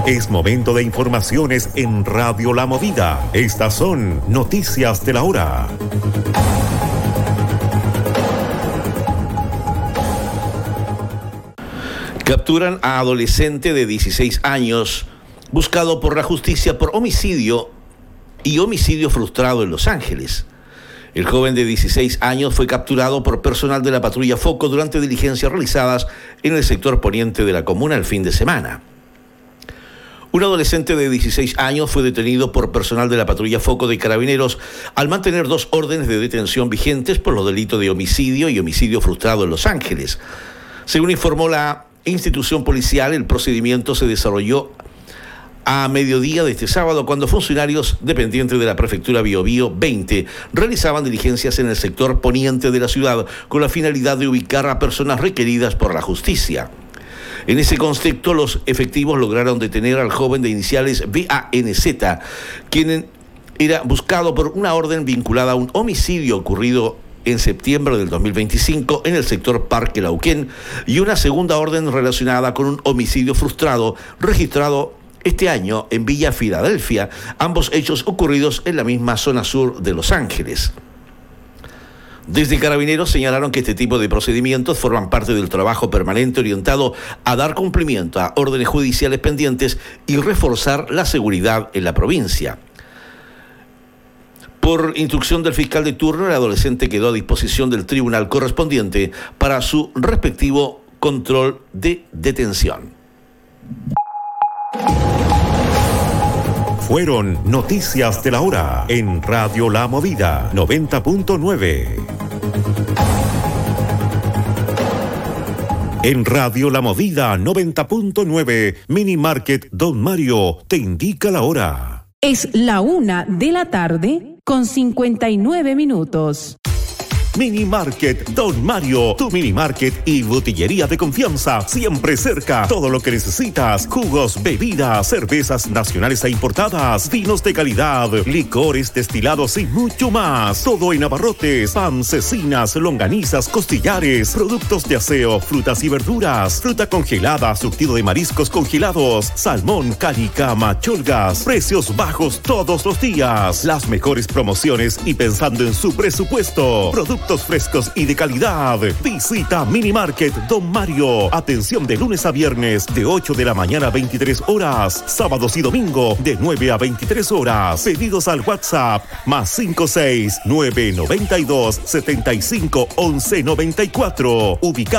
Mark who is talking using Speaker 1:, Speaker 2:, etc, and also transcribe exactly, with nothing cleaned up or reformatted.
Speaker 1: Es momento de informaciones en Radio La Movida. Estas son noticias de la hora.
Speaker 2: Capturan a adolescente de dieciséis años, buscado por la justicia por homicidio y homicidio frustrado en Los Ángeles. El joven de dieciséis años fue capturado por personal de la patrulla Foco durante diligencias realizadas en el sector poniente de la comuna el fin de semana. Un adolescente de dieciséis años fue detenido por personal de la patrulla Foco de Carabineros al mantener dos órdenes de detención vigentes por los delitos de homicidio y homicidio frustrado en Los Ángeles. Según informó la institución policial, el procedimiento se desarrolló a mediodía de este sábado, cuando funcionarios dependientes de la prefectura Biobío veinte realizaban diligencias en el sector poniente de la ciudad con la finalidad de ubicar a personas requeridas por la justicia. En ese contexto, los efectivos lograron detener al joven de iniciales B A N Z, quien era buscado por una orden vinculada a un homicidio ocurrido en septiembre del dos mil veinticinco en el sector Parque Lauquén y una segunda orden relacionada con un homicidio frustrado registrado este año en Villa Filadelfia, ambos hechos ocurridos en la misma zona sur de Los Ángeles. Desde Carabineros señalaron que este tipo de procedimientos forman parte del trabajo permanente orientado a dar cumplimiento a órdenes judiciales pendientes y reforzar la seguridad en la provincia. Por instrucción del fiscal de turno, el adolescente quedó a disposición del tribunal correspondiente para su respectivo control de detención.
Speaker 1: Fueron noticias de la hora en Radio La Movida noventa punto nueve. En Radio La Movida noventa punto nueve, Mini Market Don Mario te indica la hora.
Speaker 3: Es la una de la tarde con cincuenta y nueve minutos.
Speaker 1: Mini Market Don Mario, tu mini market y botillería de confianza, siempre cerca. Todo lo que necesitas: jugos, bebidas, cervezas nacionales e importadas, vinos de calidad, licores destilados y mucho más. Todo en abarrotes, pan, cecinas, longanizas, costillares, productos de aseo, frutas y verduras, fruta congelada, surtido de mariscos congelados, salmón, calicama, cholgas, precios bajos todos los días, las mejores promociones y pensando en su presupuesto. Productos frescos y de calidad. Visita Mini Market Don Mario. Atención de lunes a viernes de ocho de la mañana a veintitrés horas. Sábados y domingo de nueve a veintitrés horas. Pedidos al WhatsApp más cinco seis nueve nueve dos siete cinco once noventa y cuatro. Ubicado